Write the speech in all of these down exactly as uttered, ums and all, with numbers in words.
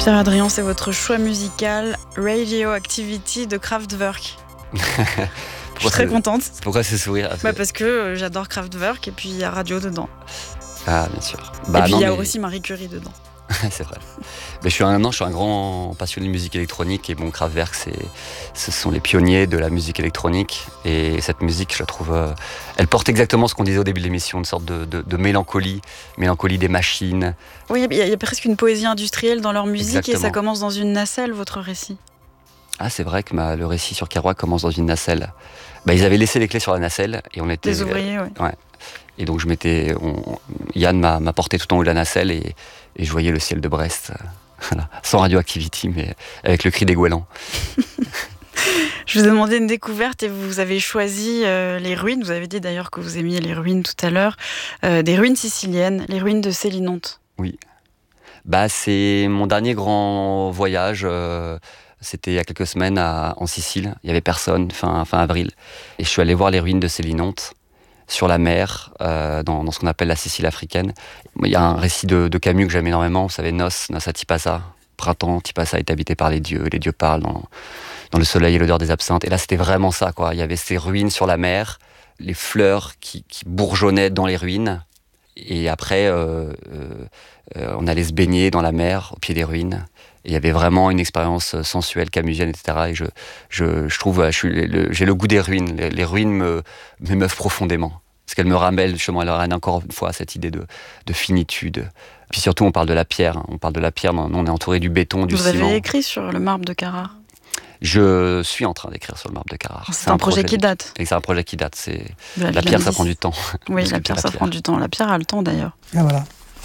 Pierre Adrien, c'est votre choix musical Radioactivity de Kraftwerk. Je suis très contente. Pourquoi ce sourire? bah Parce que euh, j'adore Kraftwerk et puis il y a radio dedans. Ah, bien sûr. Bah, et puis il y a mais... aussi Marie Curie dedans. C'est vrai. Mais je suis un, non, je suis un grand passionné de musique électronique et bon, Kraftwerk, c'est, ce sont les pionniers de la musique électronique. Et cette musique, je la trouve, euh, elle porte exactement ce qu'on disait au début de l'émission, une sorte de, de, de mélancolie, mélancolie des machines. Oui, il y, y a presque une poésie industrielle dans leur musique. Exactement. Et ça commence dans une nacelle, votre récit. Ah, c'est vrai que ma, le récit sur Kerouac commence dans une nacelle. Bah, ils avaient laissé les clés sur la nacelle et on était. Les ouvriers, oui. Euh, ouais. Et donc je m'étais, on, Yann m'a, m'a porté tout en haut de la nacelle et, et je voyais le ciel de Brest, euh, voilà, sans Radioactivity, mais avec le cri des goélands. Je vous ai demandé une découverte et vous avez choisi euh, les ruines. Vous avez dit d'ailleurs que vous aimiez les ruines tout à l'heure, euh, des ruines siciliennes, les ruines de Sélinonte. Oui. Bah c'est mon dernier grand voyage. Euh, C'était il y a quelques semaines à, en Sicile. Il y avait personne, fin, fin avril, et je suis allé voir les ruines de Sélinonte. Sur la mer, euh, dans, dans ce qu'on appelle la Sicile africaine. Il y a un récit de, de Camus que j'aime énormément, vous savez, Nos, Nos à Tipasa. Printemps, Tipasa est habité par les dieux, les dieux parlent dans, dans le soleil et l'odeur des absinthes. Et là, c'était vraiment ça, quoi. Il y avait ces ruines sur la mer, les fleurs qui, qui bourgeonnaient dans les ruines. Et après, euh, euh, on allait se baigner dans la mer, au pied des ruines. Et il y avait vraiment une expérience sensuelle, camusienne, et cetera. Et je, je, je trouve, je suis le, j'ai le goût des ruines. Les, les ruines me, m'émeuvent profondément. Parce qu'elles me ramènent, justement, elles ramènent encore une fois à cette idée de, de finitude. Puis surtout, on parle de la pierre. On parle de la pierre, on est entouré du béton, du Vous ciment. Vous avez écrit sur le marbre de Carrare? Je suis en train d'écrire sur le marbre de Carrare. C'est, c'est un, un projet, projet qui date. Et c'est un projet qui date. C'est... La, la pierre, ça prend du temps. Oui, la pierre, la ça pierre. prend du temps. La pierre a le temps, d'ailleurs. Et voilà.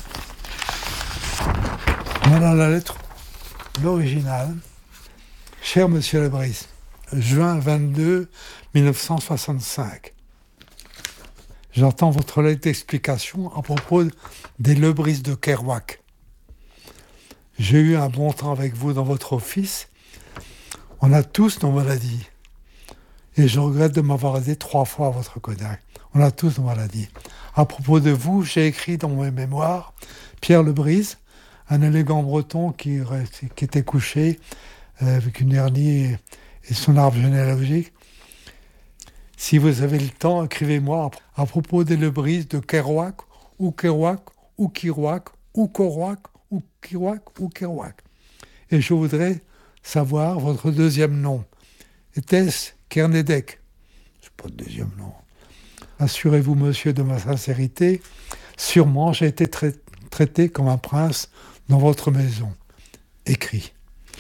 Voilà la lettre, l'original. Cher Monsieur Lebris, juin vingt-deux mille neuf cent soixante-cinq. J'entends votre lettre d'explication à propos des Lebris de Kerouac. J'ai eu un bon temps avec vous dans votre office. On a tous nos maladies. Et je regrette de m'avoir aidé trois fois à votre Kodak. On a tous nos maladies. À propos de vous, j'ai écrit dans mes mémoires Pierre Lebris, un élégant breton qui, qui était couché euh, avec une hernie et, et son arbre généalogique. Si vous avez le temps, écrivez-moi à propos des Lebris de Kerouac, ou Kerouac, ou Kerouac, ou Kerouac, ou Kerouac, ou Kerouac. Et je voudrais savoir votre deuxième nom. Était-ce Kernedek? C'est pas le deuxième nom. Assurez-vous, monsieur, de ma sincérité. Sûrement, j'ai été tra- traité comme un prince dans votre maison. Écrit.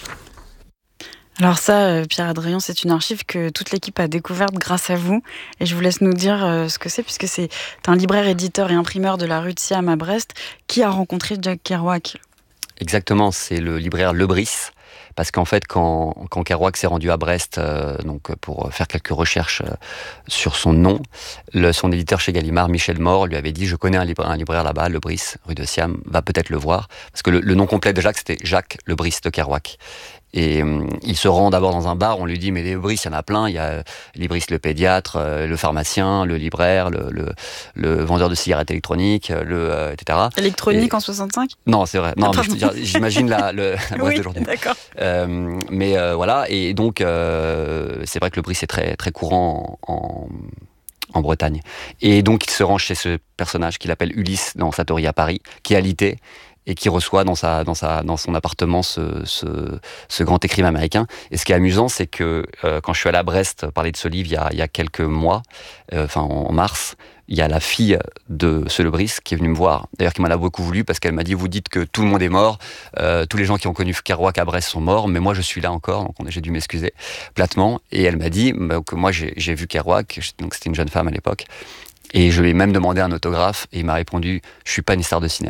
Alors ça, Pierre Adrien, c'est une archive que toute l'équipe a découverte grâce à vous. Et je vous laisse nous dire ce que c'est, puisque c'est un libraire, éditeur et imprimeur de la rue de Siam à Brest qui a rencontré Jack Kerouac. Exactement, c'est le libraire Lebris. Parce qu'en fait, quand, quand Kerouac s'est rendu à Brest euh, donc pour faire quelques recherches euh, sur son nom, le, son éditeur chez Gallimard, Michel More, lui avait dit « Je connais un libraire, un libraire là-bas, Lebris, rue de Siam, va peut-être le voir. » Parce que le, le nom complet de Jacques, c'était Jacques Lebris de Kerouac. Et euh, il se rend d'abord dans un bar, on lui dit « Mais les Lebris, il y en a plein, il y a Lebris le pédiatre, euh, le pharmacien, le libraire, le, le, le vendeur de cigarettes électroniques, le, euh, et cetera » Électronique et... en soixante-cinq? Non, c'est vrai. Non, ah, mais j'imagine la, le, la Brest oui, d'aujourd'hui. D'accord. Euh, mais euh, voilà, et donc euh, c'est vrai que le Lebris est très, très courant en, en Bretagne. Et donc il se rend chez ce personnage qu'il appelle Ulysse dans Satori à Paris, qui est alité, et qui reçoit dans, sa, dans, sa, dans son appartement ce, ce, ce grand écrivain américain. Et ce qui est amusant, c'est que euh, quand je suis allé à Brest parler de ce livre il y a, il y a quelques mois, euh, enfin en, en mars, il y a la fille de ce Lebris qui est venue me voir, d'ailleurs qui m'en a beaucoup voulu, parce qu'elle m'a dit « Vous dites que tout le monde est mort, euh, tous les gens qui ont connu Kerouac à Brest sont morts, mais moi je suis là encore, donc j'ai dû m'excuser platement. » Et elle m'a dit bah, que moi j'ai, j'ai vu Kerouac, donc c'était une jeune femme à l'époque, et je lui ai même demandé un autographe, et il m'a répondu « Je suis pas une star de cinéma. »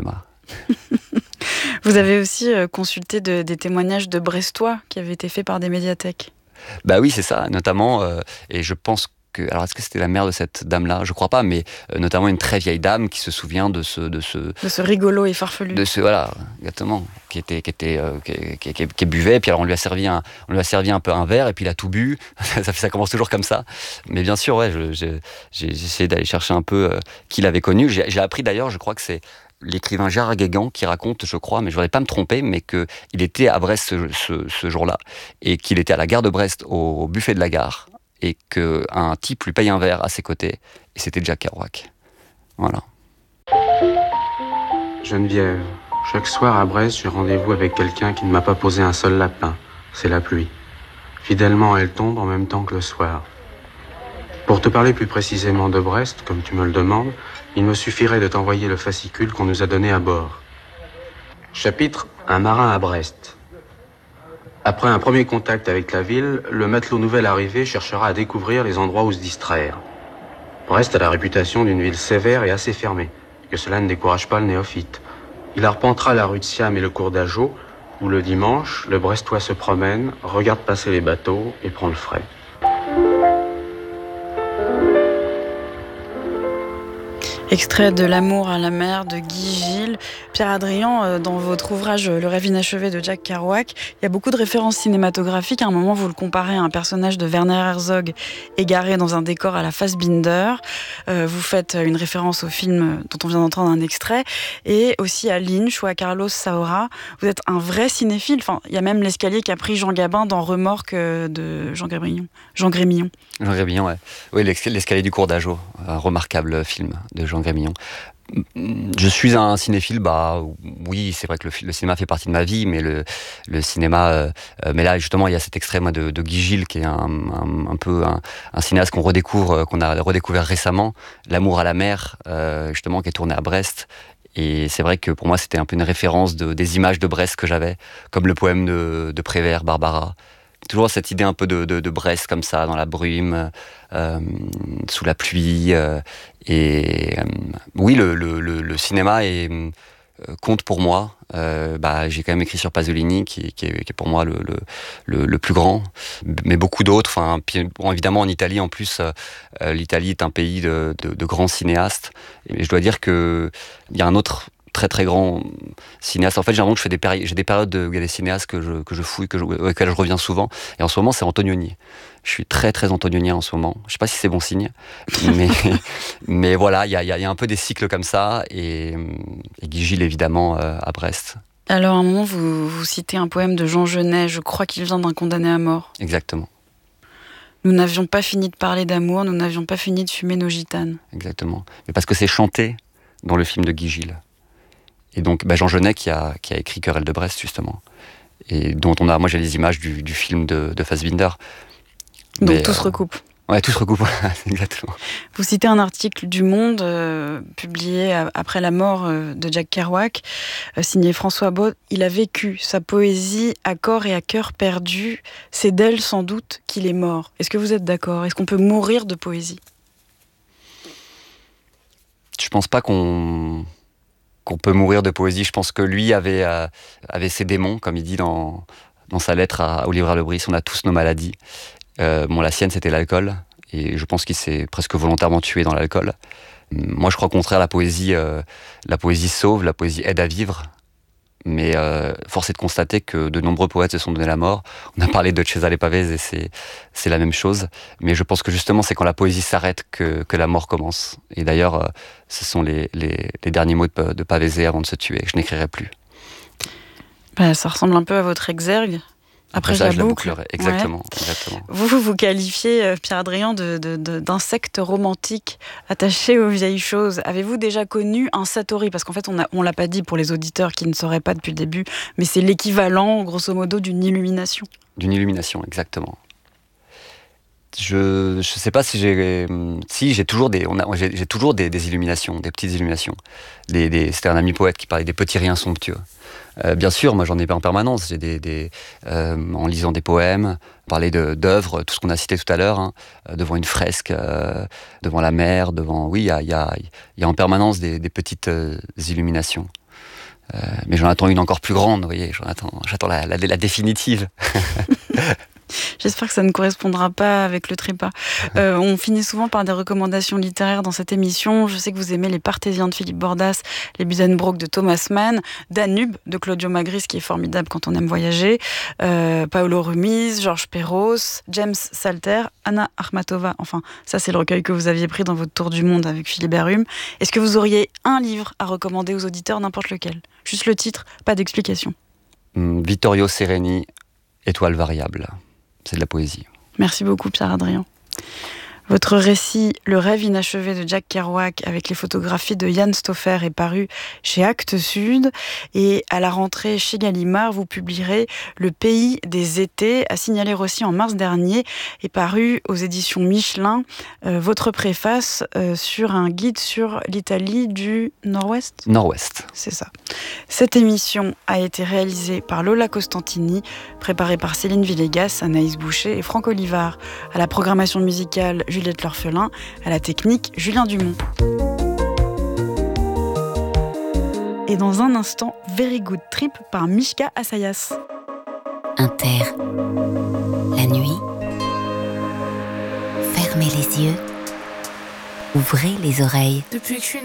Vous avez aussi euh, consulté de, des témoignages de Brestois qui avaient été faits par des médiathèques. Bah oui, c'est ça, notamment, euh, et je pense que, alors est-ce que c'était la mère de cette dame-là? Je crois pas, mais euh, notamment une très vieille dame qui se souvient de ce... De ce, de ce rigolo et farfelu. De ce, voilà, exactement, qui était, qui était, euh, qui, qui, qui, qui buvait, puis alors on lui a servi un, on lui a servi un peu un verre, et puis il a tout bu, ça, ça commence toujours comme ça. Mais bien sûr, ouais, je, je, j'ai, j'ai essayé d'aller chercher un peu euh, qui l'avait connu. J'ai, j'ai appris d'ailleurs, je crois que c'est l'écrivain Gérard Guégan qui raconte, je crois, mais je ne voudrais pas me tromper, mais qu'il était à Brest ce, ce, ce jour-là, et qu'il était à la gare de Brest, au, au buffet de la gare, et qu'un type lui paye un verre à ses côtés, et c'était Jack Kerouac. Voilà. Geneviève, chaque soir à Brest, j'ai rendez-vous avec quelqu'un qui ne m'a pas posé un seul lapin. C'est la pluie. Fidèlement, elle tombe en même temps que le soir. Pour te parler plus précisément de Brest, comme tu me le demandes, il me suffirait de t'envoyer le fascicule qu'on nous a donné à bord. Chapitre « Un marin à Brest ». Après un premier contact avec la ville, le matelot nouvel arrivé cherchera à découvrir les endroits où se distraire. Brest a la réputation d'une ville sévère et assez fermée, que cela ne décourage pas le néophyte. Il arpentera la rue de Siam et le cours d'Ageot, où le dimanche, le Brestois se promène, regarde passer les bateaux et prend le frais. Extrait de L'amour à la mer de Guy Gilles. Pierre-Adrien, dans votre ouvrage Le rêve inachevé de Jack Kerouac, il y a beaucoup de références cinématographiques. À un moment, vous le comparez à un personnage de Werner Herzog égaré dans un décor à la Fassbinder. Euh, vous faites une référence au film dont on vient d'entendre un extrait, et aussi à Lynch ou à Carlos Saura. Vous êtes un vrai cinéphile. Enfin, il y a même l'escalier qu'a pris Jean Gabin dans Remorque de Jean Grémillon. Jean Grémillon. Jean Grémillon, ouais. Oui, l'escalier du cours d'Ageot, un remarquable film de Jean Grémillon. Je suis un cinéphile, bah oui, c'est vrai que le, le cinéma fait partie de ma vie, mais le, le cinéma, euh, mais là justement il y a cet extrait moi, de, de Guy Gilles qui est un, un, un peu un, un cinéaste qu'on redécouvre, qu'on a redécouvert récemment, L'amour à la mer, euh, justement qui est tourné à Brest. Et c'est vrai que pour moi c'était un peu une référence de, des images de Brest que j'avais, comme le poème de, de Prévert, Barbara. Toujours cette idée un peu de, de, de Brest comme ça, dans la brume, euh, sous la pluie. Euh, et euh, oui, le, le, le cinéma est, euh, compte pour moi. Euh, bah, j'ai quand même écrit sur Pasolini, qui, qui, est, qui est pour moi le, le, le, le plus grand, mais beaucoup d'autres. Enfin, bon, évidemment, en Italie, en plus, euh, l'Italie est un pays de, de, de grands cinéastes. Et je dois dire qu'il y a un autre très très grand cinéaste. En fait, j'ai l'impression que je fais des périodes, j'ai des périodes où il y a des cinéastes que je, que je fouille, que je, auxquels je reviens souvent. Et en ce moment, c'est Antonioni. Je suis très très antonionien en ce moment. Je sais pas si c'est bon signe, mais, mais voilà, il y a, y a un peu des cycles comme ça. Et, et Guy Gilles, évidemment, euh, à Brest. Alors, à un moment, vous, vous citez un poème de Jean Genet, je crois qu'il vient d'un condamné à mort. Exactement. Nous n'avions pas fini de parler d'amour, nous n'avions pas fini de fumer nos gitanes. Exactement. Mais parce que c'est chanté dans le film de Guy Gilles. Et donc, bah, Jean Genet qui a, qui a écrit Querelle de Brest, justement. Et dont on a, moi j'ai les images du, du film de, de Fassbinder. Donc Mais, tout euh, se recoupe. Ouais, tout se recoupe, exactement. Vous citez un article du Monde, euh, publié après la mort euh, de Jack Kerouac, euh, signé François Baud. Il a vécu sa poésie à corps et à cœur perdu. C'est d'elle, sans doute, qu'il est mort. Est-ce que vous êtes d'accord ? Est-ce qu'on peut mourir de poésie ? Je pense pas qu'on... qu'on peut mourir de poésie. Je pense que lui avait, euh, avait ses démons, comme il dit dans, dans sa lettre à, au libraire Le Bris. On a tous nos maladies. Euh, bon, la sienne, c'était l'alcool. Et je pense qu'il s'est presque volontairement tué dans l'alcool. Moi, je crois au contraire, la poésie, euh, la poésie sauve, la poésie aide à vivre. Mais euh, force est de constater que de nombreux poètes se sont donné la mort. On a parlé de Cesare Pavese et c'est, c'est la même chose. Mais je pense que justement, c'est quand la poésie s'arrête que, que la mort commence. Et d'ailleurs, euh, ce sont les, les, les derniers mots de, de Pavese avant de se tuer. Je n'écrirai plus. Bah, ça ressemble un peu à votre exergue. Après, Après ça, la je la boucle. bouclerai. Exactement, ouais. exactement. Vous, vous vous qualifiez, euh, Pierre-Adrien, de, de, de, d'insecte romantique attaché aux vieilles choses. Avez-vous déjà connu un satori ? Parce qu'en fait, on ne l'a pas dit pour les auditeurs qui ne sauraient pas depuis le début, mais c'est l'équivalent, grosso modo, d'une illumination. D'une illumination, exactement. Je ne sais pas si j'ai... Si, j'ai toujours des, on a, j'ai, j'ai toujours des, des illuminations, des petites illuminations. Des, des, c'était un ami poète qui parlait des petits riens somptueux. Euh, bien sûr, moi j'en ai pas en permanence. J'ai des, des, euh, en lisant des poèmes, parler de, d'œuvres, tout ce qu'on a cité tout à l'heure, hein, devant une fresque, euh, devant la mer, devant... Oui, il y a, y a, y a en permanence des, des petites euh, illuminations. Euh, mais j'en attends une encore plus grande, vous voyez. J'en attends, j'attends la, la, la définitive. J'espère que ça ne correspondra pas avec le trépas. Euh, on finit souvent par des recommandations littéraires dans cette émission. Je sais que vous aimez Les Partésiens de Philippe Bordas, Les Buddenbrook de Thomas Mann, Danube de Claudio Magris, qui est formidable quand on aime voyager, euh, Paolo Rumiz, Georges Perros, James Salter, Anna Akhmatova. Enfin, ça c'est le recueil que vous aviez pris dans votre tour du monde avec Philibert Hume. Est-ce que vous auriez un livre à recommander aux auditeurs, n'importe lequel? Juste le titre, pas d'explication. Hum, Vittorio Sereni, Étoile variable. C'est de la poésie. Merci beaucoup Pierre-Adrien. Votre récit « Le rêve inachevé » de Jack Kerouac avec les photographies de Yann Stoffer est paru chez Actes Sud. Et à la rentrée chez Gallimard, vous publierez « Le pays des étés » à signaler aussi en mars dernier est paru aux éditions Michelin. Euh, votre préface euh, sur un guide sur l'Italie du Nord-Ouest ? Nord-Ouest. C'est ça. Cette émission a été réalisée par Lola Costantini, préparée par Céline Villegas, Anaïs Boucher et Franck Olivard. À la programmation musicale, Juliette L'Orphelin, à la technique, Julien Dumont. Et dans un instant, Very Good Trip par Mishka Assayas. Inter. La nuit. Fermez les yeux. Ouvrez les oreilles. Depuis que je suis